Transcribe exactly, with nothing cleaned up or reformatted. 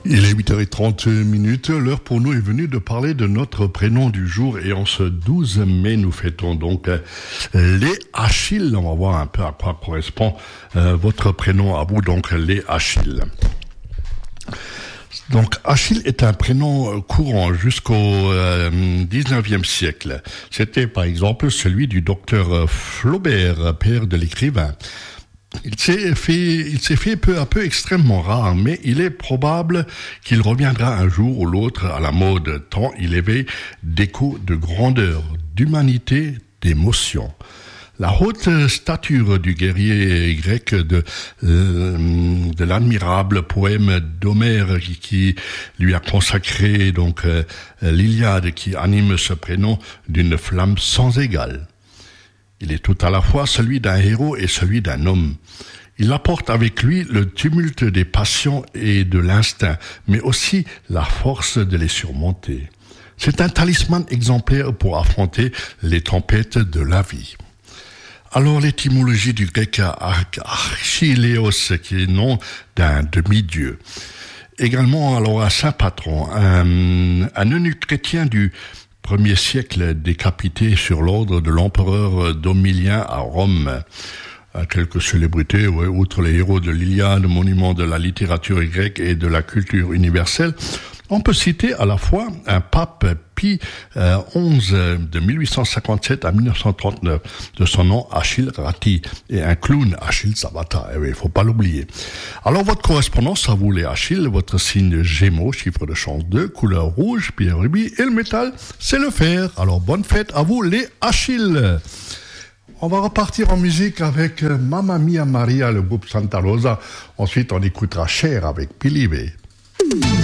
Il est huit heures trente, l'heure pour nous est venue de parler de notre prénom du jour et en ce douze mai nous fêtons donc euh, les Achilles. On va voir un peu à quoi correspond euh, votre prénom à vous, donc les Achilles. Donc Achille est un prénom courant jusqu'au euh, dix-neuvième siècle. C'était par exemple celui du docteur Flaubert, père de l'écrivain. Il s'est fait, il s'est fait peu à peu extrêmement rare, mais il est probable qu'il reviendra un jour ou l'autre à la mode, tant il éveille d'échos de grandeur, d'humanité, d'émotion. La haute stature du guerrier grec, de, euh, de l'admirable poème d'Homère qui, qui lui a consacré donc euh, l'Iliade, qui anime ce prénom d'une flamme sans égale. Il est tout à la fois celui d'un héros et celui d'un homme. Il apporte avec lui le tumulte des passions et de l'instinct, mais aussi la force de les surmonter. C'est un talisman exemplaire pour affronter les tempêtes de la vie. Alors l'étymologie du grec Archiléos, qui est le nom d'un demi-dieu. Également alors un saint patron, un, un eunuque chrétien du premier siècle décapité sur l'ordre de l'empereur Domilien à Rome. Quelques célébrités, ouais, outre les héros de l'Iliade, monument de la littérature grecque et de la culture universelle, on peut citer à la fois un pape Pie euh, onze de mille huit cent cinquante-sept à mille neuf cent trente-neuf, de son nom Achille Ratti, et un clown, Achille Sabata, il eh faut pas l'oublier. Alors votre correspondance à vous les Achilles, votre signe Gémeaux, chiffre de chance deux, couleur rouge, pierre rubis, et le métal, c'est le fer. Alors bonne fête à vous les Achilles. On va repartir en musique avec Mamma Mia Maria, le groupe Santa Rosa. Ensuite on écoutera Cher avec Believe.